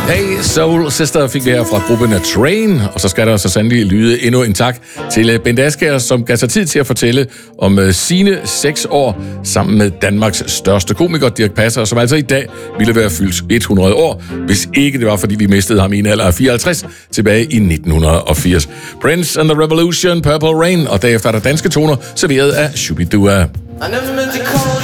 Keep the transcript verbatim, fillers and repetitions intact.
Hey Soul Sister fik vi her fra gruppen af Train, og så skal der så sandelig lyde endnu en tak til Bent Askjær, som gav sig tid til at fortælle om sine seks år sammen med Danmarks største komiker, Dirch Passer, som altså i dag ville være fyldt hundrede år, hvis ikke det var, fordi vi mistede ham i en alder af fireoghalvtreds tilbage i nitten firs. Prince and the Revolution, Purple Rain, og derefter er der danske toner serveret af Shubidua.